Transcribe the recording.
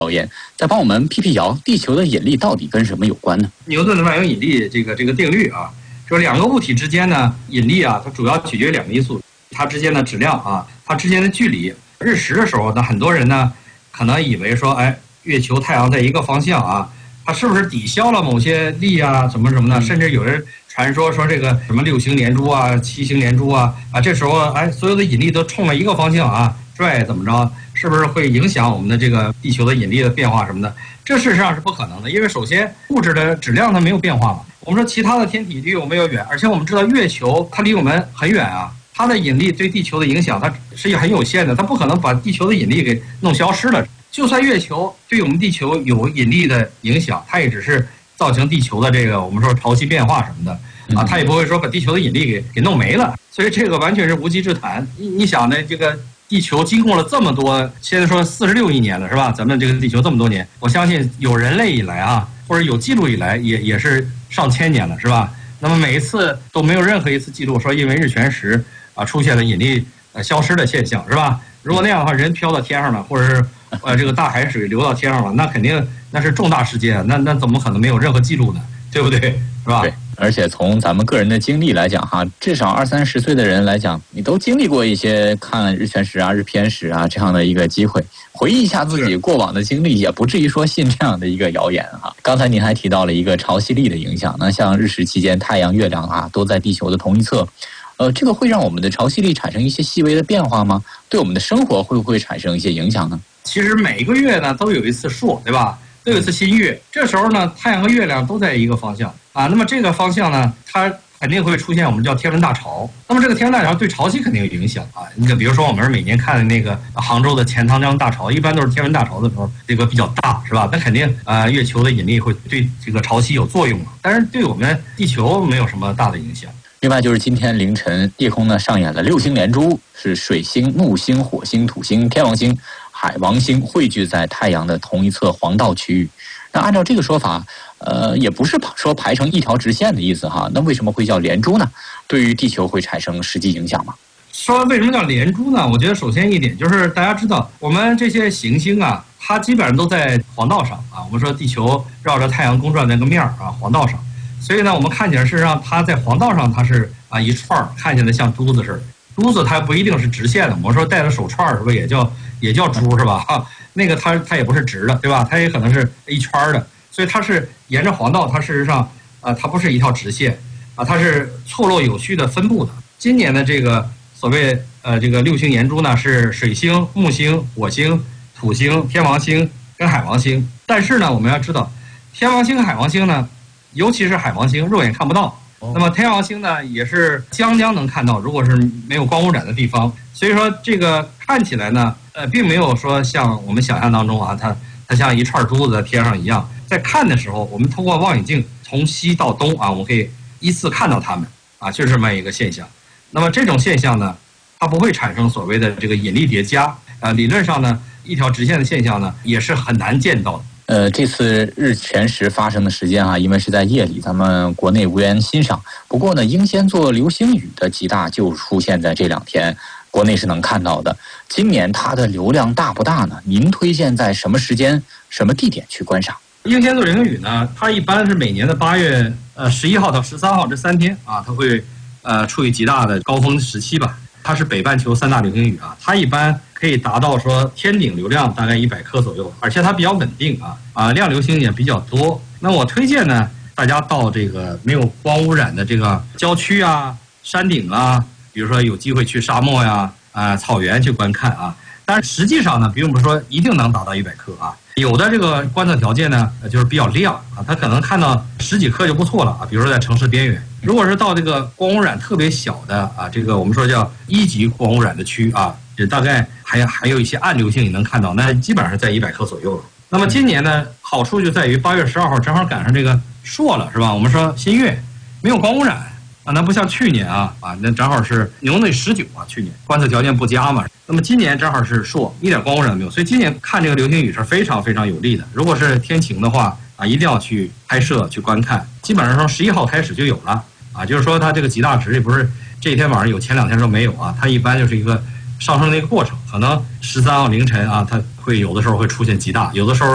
谣言，再帮我们辟谣，地球的引力到底跟什么有关呢？ 牛顿的万有引力这个定律啊，说两个物体之间呢引力啊，它主要取决于两个因素，它之间的质量啊，它之间的距离。日食的时候呢，很多人呢可能以为说，哎，月球、太阳在一个方向啊，它是不是抵消了某些力啊，什么什么的？甚至有人传说这个什么6星连珠啊、7星连珠啊，这时候哎，所有的引力都冲了一个方向啊，拽怎么着？是不是会影响我们的这个地球的引力的变化什么的？这事实上是不可能的，因为首先物质的质量它没有变化嘛。我们说其他的天体离我们要远，而且我们知道月球它离我们很远啊。它的引力对地球的影响，它是很有限的，它不可能把地球的引力给弄消失了。就算月球对我们地球有引力的影响，它也只是造成地球的这个我们说潮汐变化什么的啊，它也不会说把地球的引力给弄没了。所以这个完全是无稽之谈。你想呢，这个地球经过了这么多，现在说46亿年了是吧？咱们这个地球这么多年，我相信有人类以来啊，或者有记录以来，也是上千年了是吧？那么每一次都没有任何一次记录说因为日全食出现了引力消失的现象是吧？如果那样的话，人飘到天上了，或者是这个大海水流到天上了，那肯定那是重大事件，那怎么可能没有任何记录呢？对不对？是吧？ 对，而且从咱们个人的经历来讲哈，至少20-30岁的人来讲，你都经历过一些看日全食啊、日偏食啊这样的一个机会，回忆一下自己过往的经历，也不至于说信这样的一个谣言哈。刚才您还提到了一个潮汐力的影响，那像日食期间，太阳、月亮啊都在地球的同一侧。这个会让我们的潮汐力产生一些细微的变化吗？对我们的生活会不会产生一些影响呢？ 其实每个月呢都有一次朔，对吧？都有一次新月，这时候呢太阳和月亮都在一个方向啊。那么这个方向呢，它肯定会出现我们叫天文大潮。那么这个天文大潮对潮汐肯定有影响啊。你比如说我们每年看的那个杭州的钱塘江大潮，一般都是天文大潮的时候，这个比较大，是吧？那肯定月球的引力会对这个潮汐有作用，但是对我们地球没有什么大的影响。 另外就是今天凌晨夜空呢上演了6星连珠，是水星、木星、火星、土星、天王星、海王星汇聚在太阳的同一侧黄道区域。那按照这个说法，也不是说排成一条直线的意思哈。那为什么会叫连珠呢？对于地球会产生实际影响吗？ 说为什么叫连珠呢？我觉得首先一点就是大家知道，我们这些行星啊，它基本上都在黄道上啊。我们说地球绕着太阳公转那个面啊，黄道上。所以呢，我们看起来事实上它在黄道上它是一串看起来像珠子似的。珠子它不一定是直线的，我们说戴着手串是不是也叫珠是吧？那个它也不是直的，对吧？它也可能是一圈的，所以它是沿着黄道，它事实上它不是一条直线啊，它是错落有序的分布的。今年的这个所谓这个6星连珠呢，是水星、木星、火星、土星、天王星跟海王星。但是呢，我们要知道，天王星和海王星呢，尤其是海王星肉眼看不到。那么天王星呢，也是将能看到，如果是没有光污染的地方。所以说这个看起来呢，并没有说像我们想象当中啊，它像一串珠子在天上一样。在看的时候，我们通过望远镜从西到东啊，我们可以依次看到它们啊，就是这么一个现象。那么这种现象呢，它不会产生所谓的这个引力叠加啊。理论上呢，一条直线的现象呢，也是很难见到的。 这次日全食发生的时间啊，因为是在夜里，咱们国内无缘欣赏。不过呢，英仙座流星雨的极大就出现在这2天，国内是能看到的。今年它的流量大不大呢？您推荐在什么时间、什么地点去观赏？ 英仙座流星雨呢，它一般是每年的8月11号到13号这3天啊，它会处于极大的高峰时期吧。它是北半球3大流星雨啊，它一般可以达到说天顶流量大概100颗左右，而且它比较稳定亮流星也比较多。那我推荐呢，大家到这个没有光污染的这个郊区啊、山顶啊，比如说有机会去沙漠呀、草原去观看啊。但是实际上呢，并不是说一定能达到100颗啊。有的这个观测条件呢，就是比较亮啊，它可能看到10几颗就不错了啊。比如说在城市边缘，如果是到这个光污染特别小的啊，这个我们说叫1级光污染的区啊，这大概还有一些暗流星也能看到，那基本上是在100颗左右了。那么今年呢，好处就在于8月12号正好赶上这个朔了，是吧？我们说新月没有光污染啊，那不像去年那正好是牛内19啊，去年观测条件不佳嘛。那么今年正好是朔，一点光污染没有，所以今年看这个流星雨是非常非常有利的。如果是天晴的话一定要去拍摄去观看。基本上从11号开始就有了就是说它这个极大值也不是这一天晚上有，前2天都没有它一般就是一个上升的一个过程。可能13号凌晨它会有的时候会出现极大，有的时候